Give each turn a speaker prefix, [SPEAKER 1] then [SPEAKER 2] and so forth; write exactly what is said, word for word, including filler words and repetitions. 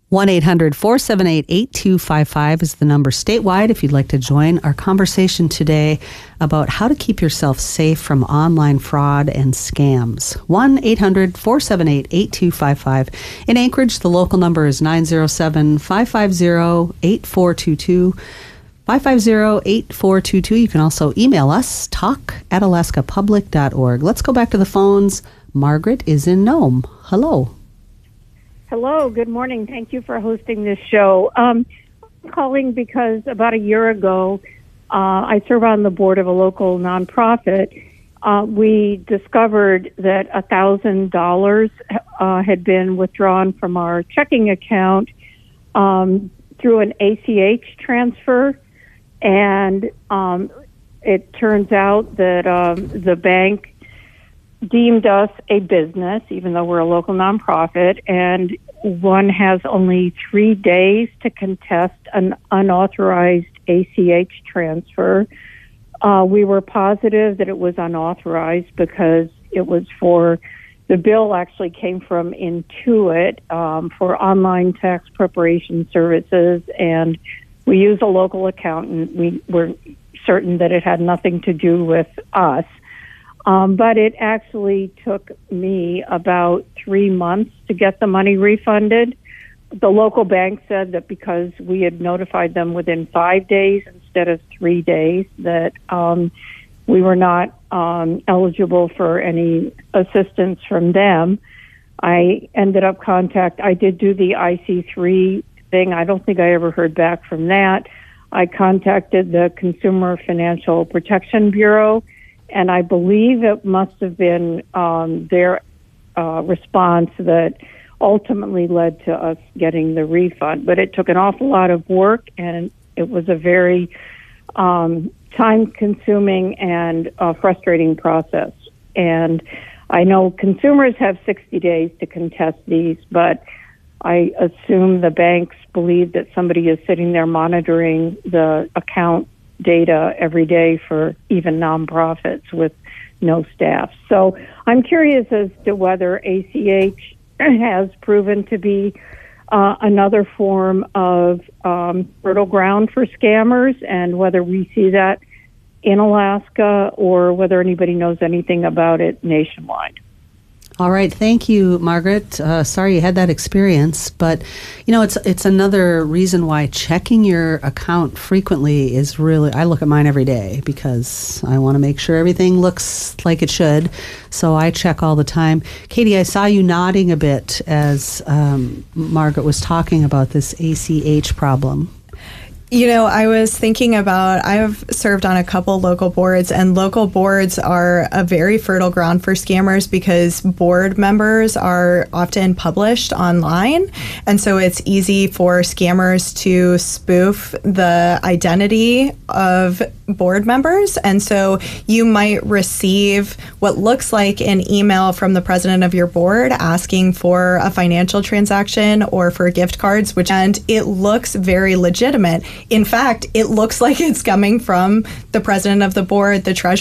[SPEAKER 1] one eight hundred four seven eight eight two five five is the number statewide if you'd like to join our conversation today about how to keep yourself safe from online fraud and scams. one eight hundred four seven eight eight two five five. In Anchorage, the local number is nine zero seven five five zero eight four two two. five five zero eight four two two. You can also email us, talk at alaska public dot org. Let's go back to the phones. Margaret is in Nome. Hello.
[SPEAKER 2] Hello, good morning. Thank you for hosting this show. Um, I'm calling because about a year ago, uh, I serve on the board of a local nonprofit. Uh, we discovered that one thousand dollars uh, had been withdrawn from our checking account um, through an A C H transfer. And um, it turns out that um, the bank deemed us a business, even though we're a local nonprofit, and one has only three days to contest an unauthorized A C H transfer. Uh, we were positive that it was unauthorized because it was for, the bill actually came from Intuit um, for online tax preparation services, and we use a local accountant. We were certain that it had nothing to do with us. Um, but it actually took me about three months to get the money refunded. The local bank said that because we had notified them within five days instead of three days, that um, we were not um, eligible for any assistance from them. I ended up contact. I did do the I C three thing. I don't think I ever heard back from that. I contacted the Consumer Financial Protection Bureau, and I believe it must have been um, their uh, response that ultimately led to us getting the refund. But it took an awful lot of work, and it was a very um, time-consuming and uh, frustrating process. And I know consumers have sixty days to contest these, but I assume the banks believe that somebody is sitting there monitoring the account data every day for even nonprofits with no staff. So I'm curious as to whether A C H has proven to be uh, another form of um, fertile ground for scammers, and whether we see that in Alaska or whether anybody knows anything about it nationwide.
[SPEAKER 1] All right. Thank you, Margaret. Uh, sorry you had that experience, but you know, it's it's another reason why checking your account frequently is really, I look at mine every day because I want to make sure everything looks like it should. So I check all the time. Katie, I saw you nodding a bit as um, Margaret was talking about this A C H problem.
[SPEAKER 3] You know, I was thinking about, I've served on a couple local boards, and local boards are a very fertile ground for scammers because board members are often published online. And so it's easy for scammers to spoof the identity of board members. And so you might receive what looks like an email from the president of your board asking for a financial transaction or for gift cards, which, and it looks very legitimate. In fact, it looks like it's coming from the president of the board, the treasurer,